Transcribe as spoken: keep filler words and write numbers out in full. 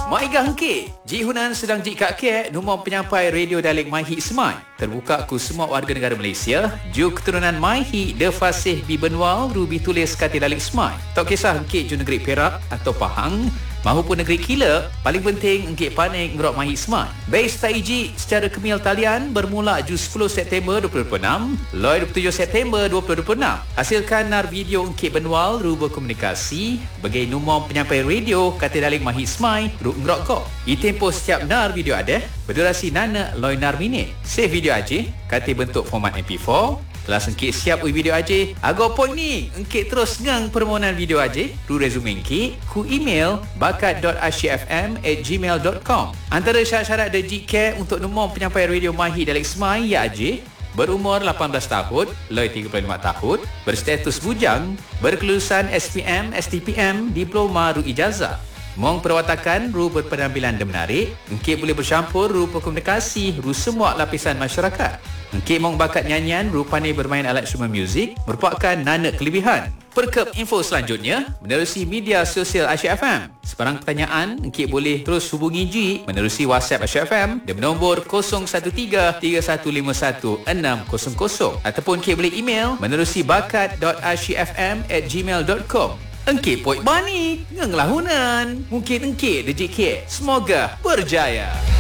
Maiga hengkit, Ji Hunan sedang Ji Kak Kek, nombor penyampai radio dialek MyHit Smart. Terbuka ku semua warga negara Malaysia, ju keturunan MyHit, de fasih bi benwal, rubi tulis kata dialek Smart. Tak kisah hengkit ju negeri Perak atau Pahang, mahupun negeri Kila, paling penting hengkit panik ngerok MyHit Smart. Base taiji secara kemil talian bermula ju sepuluh September dua ribu dua puluh enam, loi dua puluh tujuh September dua ribu dua puluh enam. Hasilkan nar video hengkit benwal, ru berkomunikasi, bagi nombor penyampai radio kata dialek MyHit Smart, ru ngerok kok. I tempoh setiap nar video ada, berdurasi nana loi nar minit. Save video aja, kata bentuk format M P four. Telah sengkit siap ui video aja. Agak point ni, engkit terus ngang permohonan video aja. Ru resume engkit, ku email bakat dot asyikfm at gmail dot com. Antara syarat-syarat The G Care untuk nombor penyampai radio MyHit dialek Smart ya aja. Berumur lapan belas tahun, loi tiga puluh lima tahun, berstatus bujang, berkelulusan S P M, S T P M, diploma ru ijazah. Mong perwatakan ru berpenampilan dan menarik, engkit boleh bercampur ru berkomunikasi ru semua lapisan masyarakat. Engkit mong bakat nyanyian ru pandai bermain alat instrumen muzik merupakan nana kelebihan. Perkep info selanjutnya menerusi media sosial Asyik F M. Sebarang pertanyaan, engkit boleh terus hubungi Ji menerusi WhatsApp Asyik F M di nombor kosong satu tiga tiga satu lima satu enam kosong kosong ataupun engkit boleh email menerusi bakat dot asyikfm at gmail dot com. Engkit poik bani, ngenglahunan. Mungkin engkit The J K. Semoga berjaya.